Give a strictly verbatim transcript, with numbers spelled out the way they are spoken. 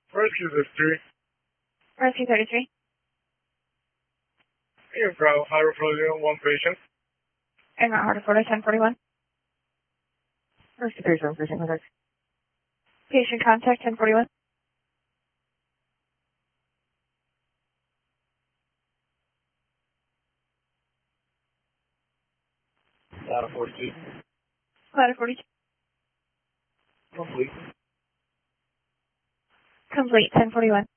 Rescue thirty-three. Rescue thirty-three. You've got high flow, one patient. And not hard Florida, ten forty-one. Rescue thirty-seven, patient contact. Patient contact, ten forty-one. Ladder forty-two. Ladder forty-two. Complete. Complete, ten forty-one.